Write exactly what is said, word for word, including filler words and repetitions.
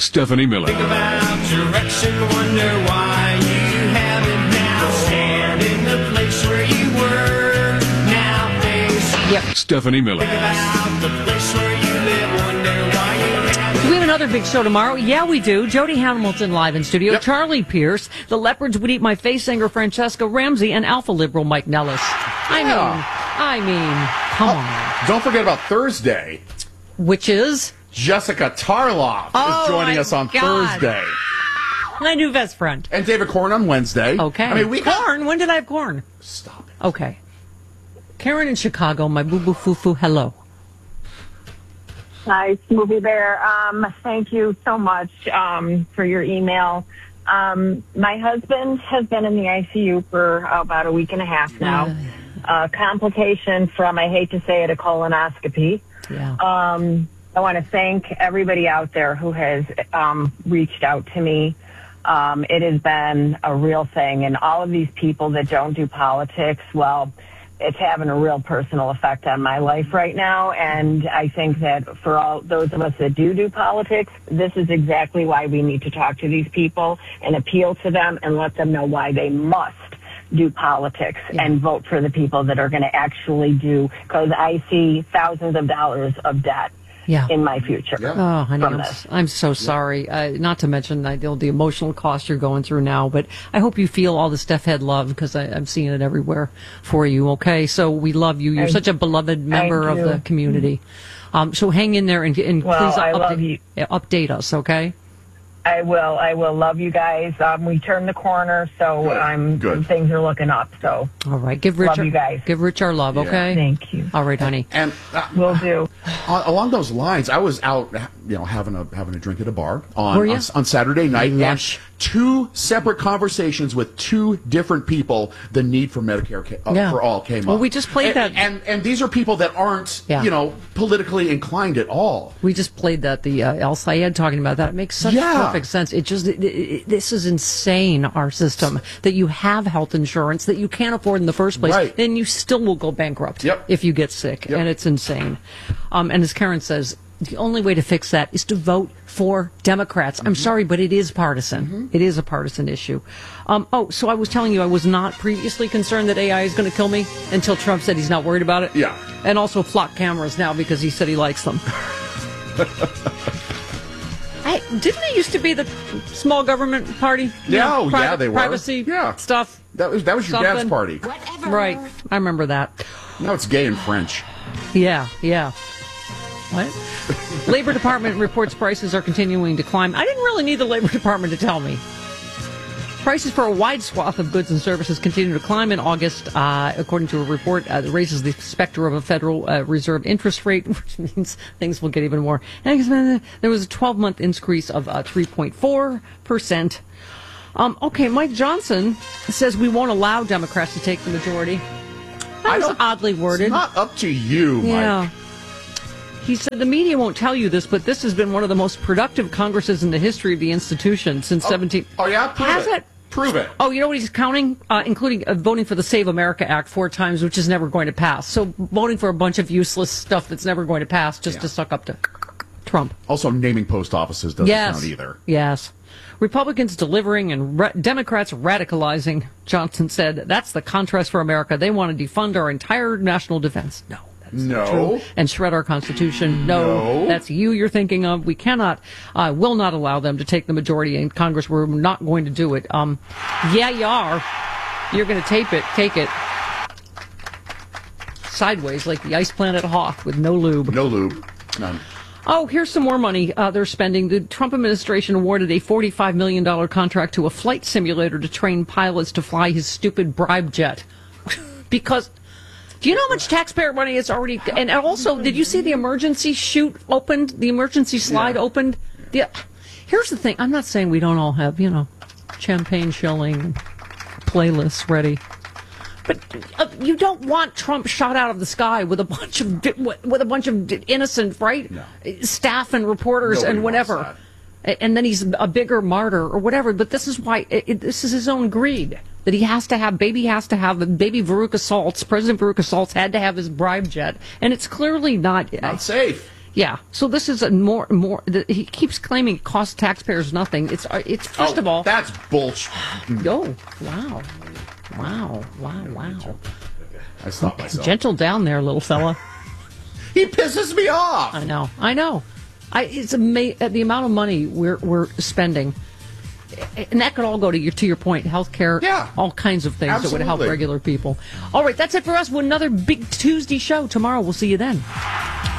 Stephanie Miller. Think about direction, wonder why you haven't now. Stand in the place where you were, now face. Yep. Stephanie Miller. Think about the place where you live, wonder why you haven't. Do we have another big show tomorrow? Yeah, we do. Jody Hamilton live in studio. Yep. Charlie Pierce, the Leopards Would Eat My Face singer Francesca Ramsey, and Alpha Liberal Mike Nellis. I mean, I mean, come on. Don't forget about Thursday. Which is? Jessica Tarloff Oh, is joining my us on God. Thursday. My new best friend. And David Korn on Wednesday. Okay. I mean, we got... Corn? When did I have corn? Stop it. Okay. Karen in Chicago, my boo-boo foo-foo, hello. Hi, Smoothie Bear. Um, thank you so much um, for your email. Um, my husband has been in the I C U for uh, about a week and a half now. Uh, complication from, I hate to say it, a colonoscopy. Yeah. Um, I want to thank everybody out there who has um, reached out to me. Um, it has been a real thing. And all of these people that don't do politics, well, it's having a real personal effect on my life right now. And I think that for all those of us that do do politics, this is exactly why we need to talk to these people and appeal to them and let them know why they must do politics Yeah. and vote for the people that are going to actually do, because I see thousands of dollars of debt Yeah. in my future. Yeah. Oh, honey, from I'm, this. s- I'm so sorry. Uh, not to mention I know the emotional cost you're going through now, but I hope you feel all the Steph Head love because I'm seeing it everywhere for you, okay? So we love you. You're Thank- such a beloved member thank of the you. community. Um, so hang in there and, and Well, please I update, love you. yeah, update us, okay? I will. I will love you guys. Um, we turned the corner, so Good. I'm Good. things are looking up. So All right. Give Rich, Love our, you guys. give Rich our love, Yeah. okay? thank you. All right, honey. And uh, Will do. uh, along those lines, I was out, you know, having a having a drink at a bar on Were ya? on, on Saturday night. Lush. And two separate conversations with two different people. The need for Medicare ca- uh, Yeah. for all came Well, up. we just played and, that- and and these are people that aren't, Yeah. you know, politically inclined at all. We just played that, the uh, El Sayed talking about that. It makes such Yeah. perfect sense. It just, it, it, this is insane, our system, that you have health insurance that you can't afford in the first place, Right. then you still will go bankrupt Yep. if you get sick. Yep. And it's insane. Um, and as Karen says, the only way to fix that is to vote for Democrats. Mm-hmm. I'm sorry, but it is partisan. It is a partisan issue. Um, oh, so I was telling you I was not previously concerned that A I is going to kill me until Trump said he's not worried about it. Yeah. And also flock cameras now because he said he likes them. I, didn't it used to be the small government party? You Yeah, know, oh, yeah, private- they were. Privacy Yeah. stuff. That was that was your dad's Something. party. Right. I remember that. Now it's gay and French. Yeah, yeah. What? Labor Department reports prices are continuing to climb. I didn't really need the Labor Department to tell me. Prices for a wide swath of goods and services continue to climb in August, uh, according to a report uh, that raises the specter of a Federal uh, Reserve interest rate, which means things will get even more. And there was a twelve-month increase of uh, three point four percent. Um, okay, Mike Johnson says we won't allow Democrats to take the majority. That I was don't- oddly worded. It's not up to you, Mike. Yeah. He said the media won't tell you this, but this has been one of the most productive Congresses in the history of the institution since seventeen. Oh yeah, prove Has it. it? Prove it. Oh, you know what he's counting? Uh, including uh, voting for the Save America Act four times, which is never going to pass. So voting for a bunch of useless stuff that's never going to pass just Yeah. to suck up to Trump. Also, naming post offices doesn't Yes. count either. Yes. Republicans delivering and ra- Democrats radicalizing, Johnson said. That's the contrast for America. They want to defund our entire national defense. No. That's not No. true. And shred our Constitution. No, No. that's you you're thinking of. We cannot, uh, will not allow them to take the majority in Congress. We're not going to do it. Um, yeah, you are. You're going to tape it, take it sideways like the Ice Planet Hawk with no lube. No lube. None. Oh, here's some more money uh, they're spending. The Trump administration awarded a forty-five million dollars contract to a flight simulator to train pilots to fly his stupid bribe jet. Because... Do you know how much taxpayer money it's already... And also, did you see the emergency chute opened? The emergency slide Yeah. opened? The, here's the thing. I'm not saying we don't all have, you know, champagne shilling, playlists ready. But uh, you don't want Trump shot out of the sky with a bunch of di- with a bunch of di- innocent, right? No. Staff and reporters Nobody and wants whatever. that. A- And then he's a bigger martyr or whatever. But this is why it, it, this is his own greed that he has to have. Baby has to have. Baby Veruca Saltz, President Veruca Saltz had to have his bribe jet, and it's clearly not. Not safe. Yeah. So this is a more more. The, he keeps claiming it costs taxpayers nothing. It's uh, it's first Oh, of all. that's bullshit. Oh, wow, wow, wow, wow. I stopped myself. Gentle down there, little fella. He pisses me off. I know. I know. I it's ama- the amount of money we're we're spending. And that could all go to your to your point, healthcare, Yeah. all kinds of things that would help Absolutely. regular people. All right, that's it for us with another big Tuesday show. Tomorrow, we'll see you then.